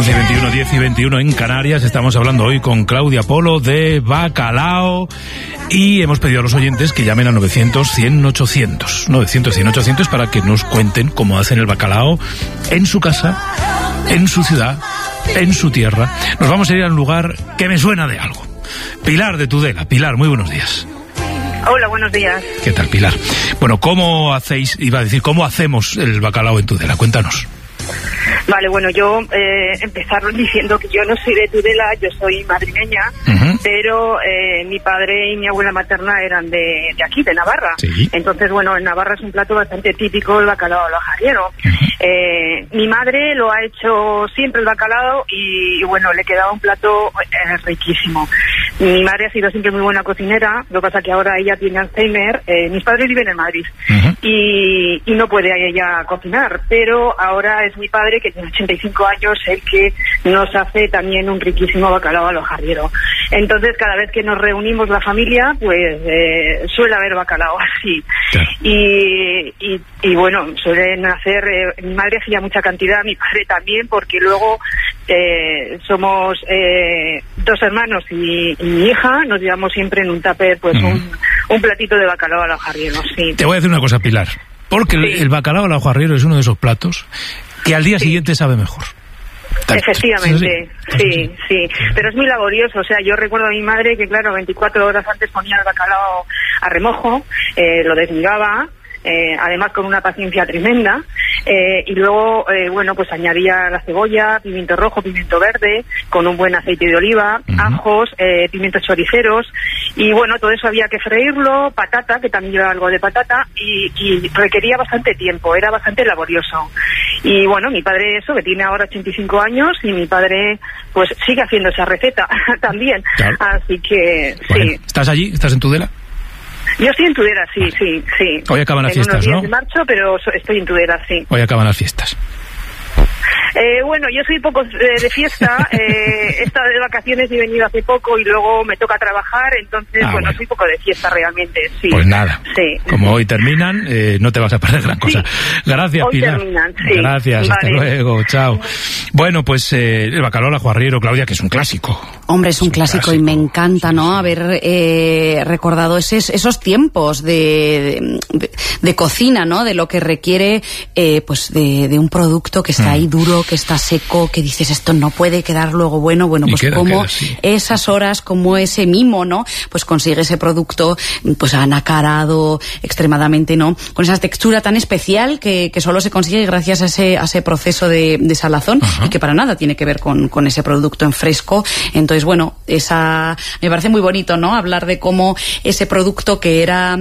11:21, 10:21 en Canarias. Estamos hablando hoy con Claudia Polo de bacalao y hemos pedido a los oyentes que llamen a 900-100-800. 900-100-800 para que nos cuenten cómo hacen el bacalao en su casa, en su ciudad, en su tierra. Nos vamos a ir a un lugar que me suena de algo. Pilar de Tudela. Pilar, muy buenos días. Hola, buenos días. ¿Qué tal, Pilar? Bueno, ¿cómo hacéis, iba a decir, cómo hacemos el bacalao en Tudela? Cuéntanos. Vale, bueno, yo empezar diciendo que yo no soy de Tudela, yo soy madrileña, pero mi padre y mi abuela materna eran de aquí, de Navarra. Sí. Entonces, bueno, en Navarra es un plato bastante típico, el bacalao al ajariero. Mi madre lo ha hecho siempre el bacalao y bueno, le quedaba un plato riquísimo. Mi madre ha sido siempre muy buena cocinera, lo que pasa que ahora ella tiene Alzheimer. Mis padres viven en Madrid y no puede ella cocinar, pero ahora es mi padre, que tiene 85 años, el que nos hace también un riquísimo bacalao al ajariero. Entonces, cada vez que nos reunimos la familia, pues suele haber bacalao así. Claro. Y bueno, suelen hacer, mi madre hacía mucha cantidad, mi padre también, porque luego somos dos hermanos y mi hija, nos llevamos siempre en un tupper pues un platito de bacalao al ajariero, sí. Te voy a decir una cosa, Pilar, porque sí. el bacalao al ajariero es uno de esos platos que al día siguiente sabe mejor. Efectivamente, sí, pero es muy laborioso. O sea, yo recuerdo a mi madre que, claro, 24 horas antes ponía el bacalao a remojo, lo desmigaba, además con una paciencia tremenda, y luego, bueno, pues añadía la cebolla, pimiento rojo, pimiento verde, con un buen aceite de oliva, ajos, pimientos choriceros, y bueno, todo eso había que freírlo, patata, que también lleva algo de patata, y requería bastante tiempo, era bastante laborioso. Y bueno, mi padre eso, que tiene ahora 85 años, y mi padre pues sigue haciendo esa receta también. Claro. Así que, bueno, sí. ¿Estás allí? ¿Estás en Tudela? Yo estoy en Tudela, sí, vale. sí. Hoy acaban las fiestas, ¿no? ¿no? Marcho, pero estoy en Tudela, sí. Hoy acaban las fiestas. Bueno, yo soy poco de fiesta, he estado de vacaciones y he venido hace poco y luego me toca trabajar, entonces, bueno, soy poco de fiesta realmente, sí. Pues nada, sí. Como hoy terminan, no te vas a perder gran cosa. Sí. Gracias, hoy Pilar. Terminan, sí. Gracias, vale. Hasta luego, chao. Bueno, pues el bacalao al ajariero, Claudia, que es un clásico. Hombre, es un clásico y me encanta, ¿no? Haber recordado esos tiempos de cocina, ¿no? De lo que requiere, pues de un producto que está ahí duro, que está seco, que dices esto no puede quedar luego bueno, pues como esas horas, como ese mimo, ¿no? Pues consigue ese producto, pues anacarado extremadamente, ¿no? Con esa textura tan especial que solo se consigue gracias a ese proceso de salazón y que para nada tiene que ver con ese producto en fresco. Entonces, bueno, me parece muy bonito, ¿no? Hablar de cómo ese producto que era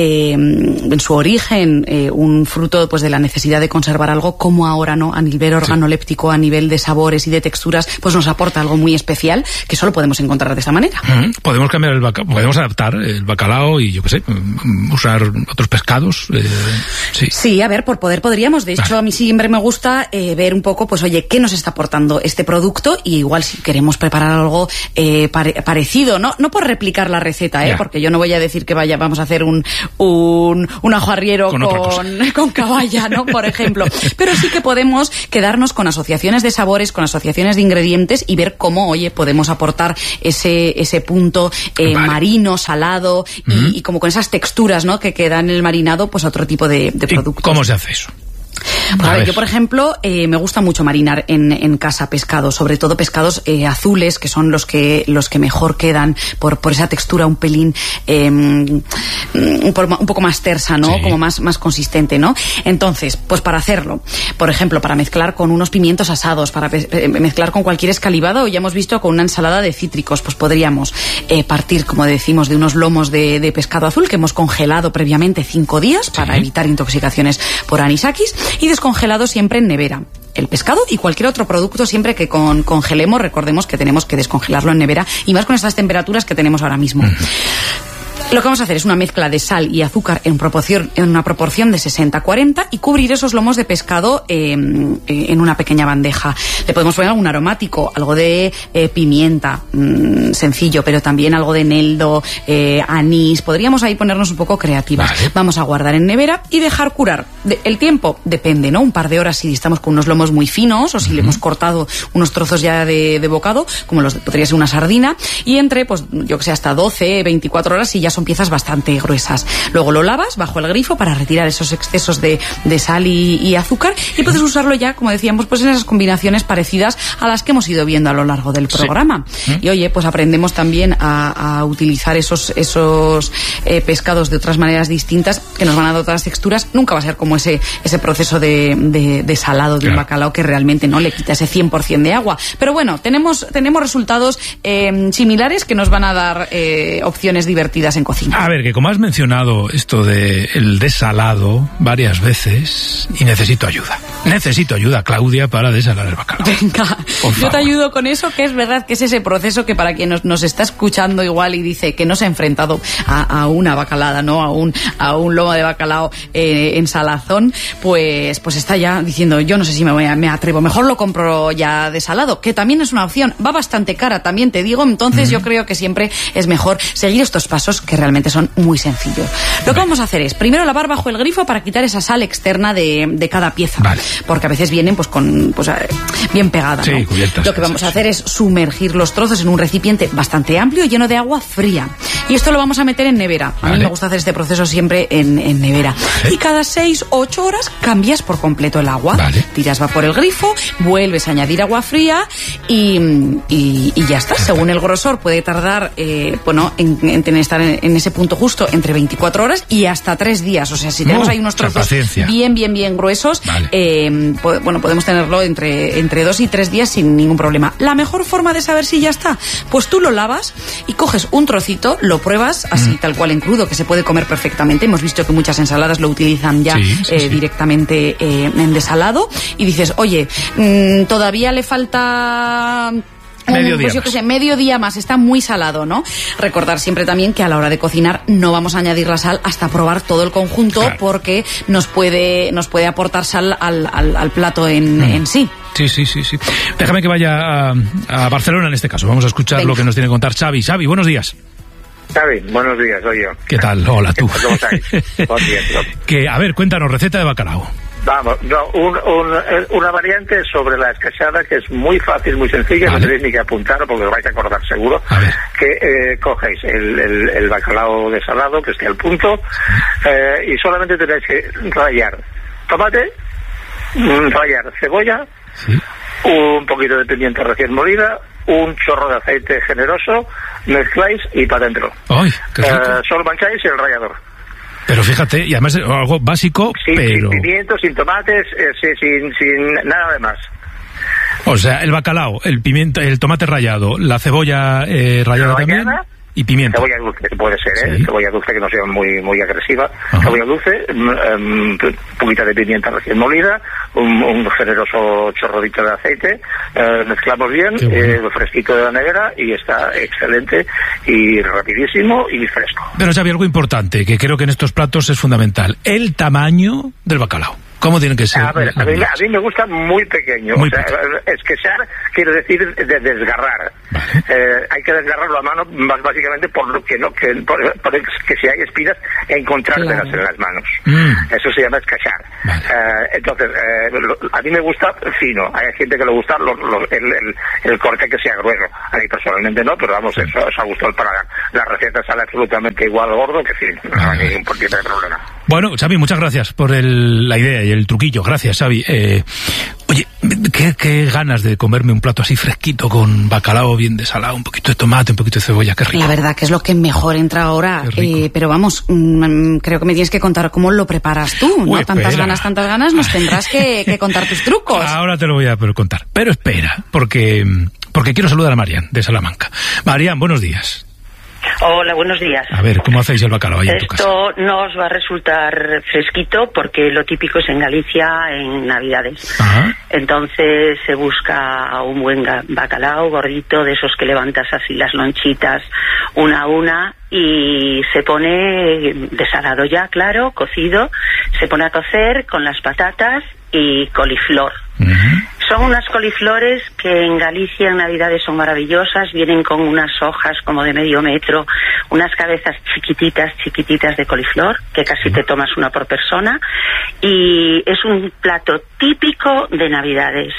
en su origen un fruto pues de la necesidad de conservar algo, como ahora, ¿no? A nivel organoléptico, a nivel de sabores y de texturas, pues nos aporta algo muy especial que solo podemos encontrar de esta manera. Podemos cambiar el bacalao, podemos adaptar el bacalao y yo qué sé, usar otros pescados. Sí, a ver, por poder podríamos. De hecho, a mí siempre me gusta ver un poco, pues oye, ¿qué nos está aportando este producto? Y igual si queremos preparar algo parecido, no por replicar la receta, porque yo no voy a decir que vamos a hacer un ajariero con caballa, ¿no? Por ejemplo. Pero sí que podemos quedarnos con asociaciones de sabores, con asociaciones de ingredientes y ver cómo, oye, podemos aportar ese punto marino, salado y como con esas texturas, ¿no? Que quedan en el marinado, pues otro tipo de productos. ¿Cómo se hace eso? Pues a ver, yo por ejemplo me gusta mucho marinar en casa pescados, sobre todo pescados azules, que son los que mejor quedan por esa textura un pelín un poco más tersa, ¿no? Sí. Como más consistente, ¿no? Entonces, pues para hacerlo, por ejemplo, para mezclar con unos pimientos asados, para mezclar con cualquier escalivado, o ya hemos visto con una ensalada de cítricos, pues podríamos partir, como decimos, de unos lomos de pescado azul que hemos congelado previamente 5 días para evitar intoxicaciones por anisakis, y descongelado siempre en nevera. El pescado y cualquier otro producto, siempre que congelemos, recordemos que tenemos que descongelarlo en nevera, y más con estas temperaturas que tenemos ahora mismo. Lo que vamos a hacer es una mezcla de sal y azúcar en una proporción de 60-40 y cubrir esos lomos de pescado en una pequeña bandeja. Le podemos poner algún aromático, algo de pimienta, sencillo, pero también algo de eneldo, anís. Podríamos ahí ponernos un poco creativas. Vale. Vamos a guardar en nevera y dejar curar. El tiempo depende, ¿no? Un par de horas si estamos con unos lomos muy finos o si le hemos cortado unos trozos ya de bocado, como podría ser una sardina, y entre, pues yo que sé, hasta 12, 24 horas y ya son piezas bastante gruesas. Luego lo lavas bajo el grifo para retirar esos excesos de sal y azúcar, y puedes usarlo ya, como decíamos, pues en esas combinaciones parecidas a las que hemos ido viendo a lo largo del programa. Sí. Y oye, pues aprendemos también a utilizar esos pescados de otras maneras distintas que nos van a dar otras texturas. Nunca va a ser como ese proceso de salado de un bacalao, que realmente no le quita ese 100% de agua. Pero bueno, tenemos resultados similares que nos van a dar opciones divertidas en cocina. A ver, que como has mencionado esto del desalado varias veces, y necesito ayuda, Claudia, para desalar el bacalao. Venga, yo te ayudo con eso, que es verdad que es ese proceso que para quien nos está escuchando igual y dice que no se ha enfrentado a una bacalada, ¿no? A un lomo de bacalao en salazón, pues está ya diciendo, yo no sé si me atrevo, mejor lo compro ya desalado, que también es una opción, va bastante cara, también te digo, entonces yo creo que siempre es mejor seguir estos pasos que realmente son muy sencillos. Lo que vamos a hacer es primero lavar bajo el grifo para quitar esa sal externa de cada pieza, porque a veces vienen bien pegadas, ¿no? Sí, cubiertas. Lo que vamos a hacer es sumergir los trozos en un recipiente bastante amplio lleno de agua fría, y esto lo vamos a meter en nevera. A mí me gusta hacer este proceso siempre en nevera, y cada 6 o 8 horas cambias por completo el agua, tiras por el grifo, vuelves a añadir agua fría y ya está. Según el grosor puede tardar en estar en ese punto justo entre 24 horas y hasta 3 días. O sea, si tenemos ahí unos trozos bien gruesos, podemos tenerlo entre 2 y 3 días sin ningún problema. La mejor forma de saber si ya está, pues tú lo lavas y coges un trocito, lo pruebas así tal cual en crudo, que se puede comer perfectamente. Hemos visto que muchas ensaladas lo utilizan ya directamente en desalado, y dices, oye, todavía le falta medio día más, está muy salado, ¿no? Recordar siempre también que a la hora de cocinar no vamos a añadir la sal hasta probar todo el conjunto, porque nos puede aportar sal al plato en sí. Sí. Déjame que vaya a Barcelona en este caso. Vamos a escuchar lo que nos tiene que contar Xavi. Xavi, buenos días. Xavi, buenos días, soy yo. ¿Qué tal? Hola, tú. ¿Cómo estáis? A ver, cuéntanos, receta de bacalao. Vamos, una variante sobre la escachada que es muy fácil, muy sencilla, no tenéis ni que apuntarlo porque os vais a acordar seguro, que cogéis el bacalao desalado, que esté al punto, y solamente tenéis que rallar tomate, rallar cebolla, un poquito de pimienta recién molida, un chorro de aceite generoso, mezcláis y para adentro. Solo mancháis el rallador. Pero fíjate, y además algo básico, sin pimientos, sin tomates, sin nada de más. O sea, el bacalao, el tomate rallado, la cebolla rallada también, y pimienta. Cebolla dulce, puede ser, cebolla dulce que no sea muy agresiva. Cebolla dulce, un poquito de pimienta recién molida, un generoso chorrodito de aceite, mezclamos bien, fresquito de la nevera, y está excelente y rapidísimo y fresco. Pero Xavi, algo importante que creo que en estos platos es fundamental: el tamaño del bacalao. ¿Cómo tiene que ser? A ver, a mí me gusta muy pequeño. Esquechar quiere decir de desgarrar. Hay que desgarrarlo a mano, más básicamente por que si hay espinas, encontrárselas en las manos. Eso se llama esquechar. Entonces, a mí me gusta fino. Hay gente que le gusta el corte que sea grueso. A mí personalmente no, pero vamos, eso os ha gustado para la receta, sale absolutamente igual gordo, que sí, no hay ningún tipo de problema. Bueno, Xavi, muchas gracias por la idea y el truquillo. Gracias, Xavi. Oye, qué ganas de comerme un plato así fresquito con bacalao bien desalado, un poquito de tomate, un poquito de cebolla, qué rico. La verdad que es lo que mejor entra ahora, pero vamos, creo que me tienes que contar cómo lo preparas tú, ¿no? Tantas ganas, nos tendrás que contar tus trucos. Ahora te lo voy a contar, pero espera, porque quiero saludar a Marian, de Salamanca. Marian, buenos días. Hola, buenos días. A ver, ¿cómo hacéis el bacalao ahí en tu casa? Esto no os va a resultar fresquito porque lo típico es en Galicia en Navidades. Ajá. Entonces se busca un buen bacalao gordito, de esos que levantas así las lonchitas una a una, y se pone desalado ya, claro, cocido, se pone a cocer con las patatas y coliflor. Son unas coliflores que en Galicia en Navidades son maravillosas, vienen con unas hojas como de medio metro, unas cabezas chiquititas de coliflor, que casi te tomas una por persona, y es un plato típico de Navidades.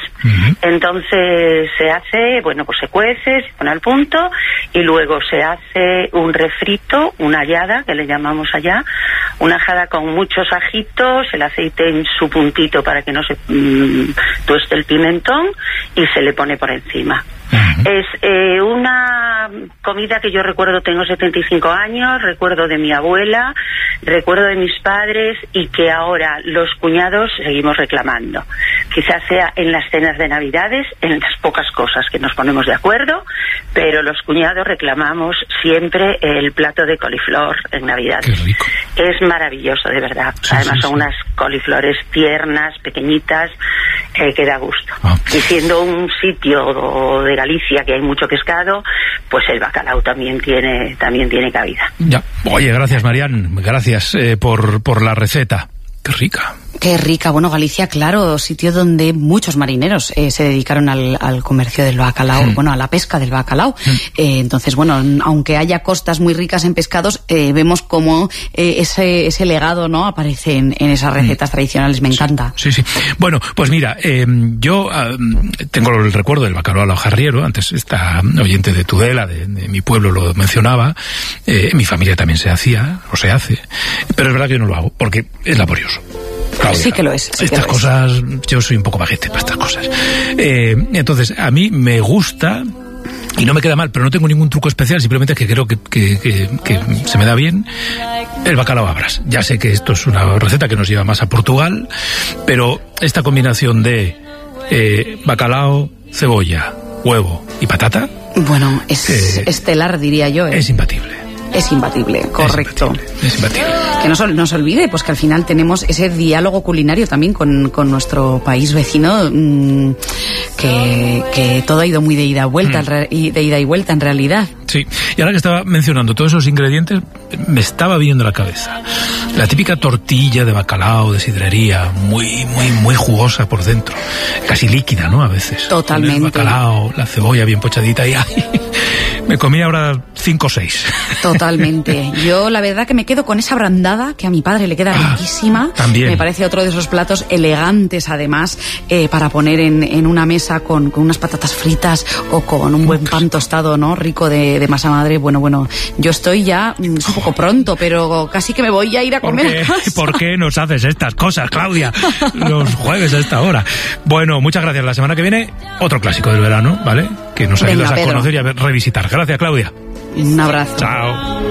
Entonces se hace, bueno, pues se cuece, se pone al punto, y luego se hace un refrito, una hallada, que le llamamos allá, una ajada con muchos ajitos, el aceite en su puntito para que no se tueste el pimentón, y se le pone por encima. Es una comida que yo recuerdo, tengo 75 años, recuerdo de mi abuela, recuerdo de mis padres, y que ahora los cuñados seguimos reclamando. Quizás sea en las cenas de Navidades, en las pocas cosas que nos ponemos de acuerdo, pero los cuñados reclamamos siempre el plato de coliflor en Navidades. Qué rico. Es maravilloso, de verdad. Sí, Además sí, son unas coliflores tiernas, pequeñitas, que da gusto. Y siendo un sitio de Galicia que hay mucho pescado, pues el bacalao también tiene cabida. Ya. Oye, gracias, Marian, gracias por la receta. Qué rica. Qué rica. Bueno, Galicia, claro, sitio donde muchos marineros se dedicaron al comercio del bacalao, bueno, a la pesca del bacalao. Entonces, bueno, aunque haya costas muy ricas en pescados, vemos cómo ese legado, ¿no?, aparece en esas recetas tradicionales. Me encanta. Sí. Bueno, pues mira, yo tengo el recuerdo del bacalao al jarriero. Antes esta oyente de Tudela, de mi pueblo, lo mencionaba. Mi familia también se hacía, o se hace, pero es verdad que yo no lo hago, porque es laborioso. Claudia, sí que lo es. Estas cosas, yo soy un poco bajete para estas cosas. Entonces, a mí me gusta, y no me queda mal, pero no tengo ningún truco especial, simplemente que creo que se me da bien, el bacalao a Brás. Ya sé que esto es una receta que nos lleva más a Portugal, pero esta combinación de bacalao, cebolla, huevo y patata... Bueno, es estelar, diría yo. Es imbatible. Es imbatible, correcto. Es imbatible. Que no se olvide, pues que al final tenemos ese diálogo culinario también con nuestro país vecino, que todo ha ido muy de ida y vuelta en realidad. Sí, y ahora que estaba mencionando todos esos ingredientes, me estaba viniendo a la cabeza la típica tortilla de bacalao de sidrería, muy jugosa por dentro, casi líquida, ¿no?, a veces. Totalmente. El bacalao, la cebolla bien pochadita, y ¡ay! Me comí ahora 5 o 6. Totalmente. Yo la verdad que me quedo con esa brandada, que a mi padre le queda riquísima. También. Me parece otro de esos platos elegantes, además, para poner en una mesa con unas patatas fritas o con un buen pan tostado, ¿no?, rico de masa madre. Bueno, yo estoy ya, es un poco pronto, pero casi que me voy a ir a comer a casa. ¿Por qué nos haces estas cosas, Claudia? Los jueves a esta hora. Bueno, muchas gracias. La semana que viene, otro clásico del verano, ¿vale? Que nos ayudas a conocer y a revisitar. Gracias, Claudia. Un abrazo. Chao.